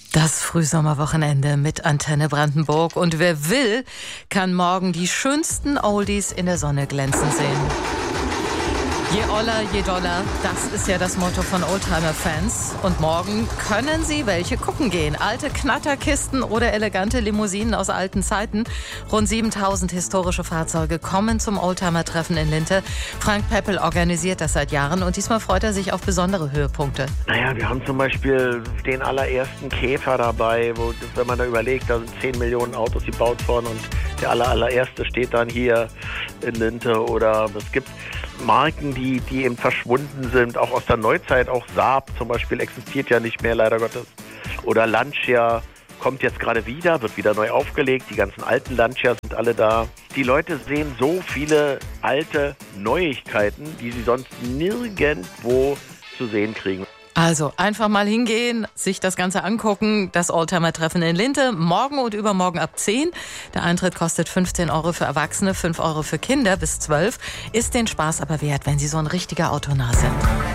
Das Frühsommerwochenende mit Antenne Brandenburg. Und wer will, kann morgen die schönsten Oldies in der Sonne glänzen sehen. Je Oller, je Dollar, das ist ja das Motto von Oldtimer-Fans. Und morgen können Sie welche gucken gehen. Alte Knatterkisten oder elegante Limousinen aus alten Zeiten. Rund 7000 historische Fahrzeuge kommen zum Oldtimer-Treffen in Linte. Frank Peppel organisiert das seit Jahren und diesmal freut er sich auf besondere Höhepunkte. Naja, wir haben zum Beispiel den allerersten Käfer dabei, wo, wenn man da überlegt, da sind 10 Millionen Autos gebaut worden und der allererste steht dann hier in Linte. Oder es gibt Marken, die eben verschwunden sind, auch aus der Neuzeit. Auch Saab zum Beispiel existiert ja nicht mehr, leider Gottes. Oder Lancia kommt jetzt gerade wieder, wird wieder neu aufgelegt. Die ganzen alten Lancia sind alle da. Die Leute sehen so viele alte Neuigkeiten, die sie sonst nirgendwo zu sehen kriegen. Also einfach mal hingehen, sich das Ganze angucken. Das Oldtimer-Treffen in Linte, morgen und übermorgen ab 10. Der Eintritt kostet 15 € für Erwachsene, 5 € für Kinder bis 12. Ist den Spaß aber wert, wenn Sie so ein richtiger Autonah sind.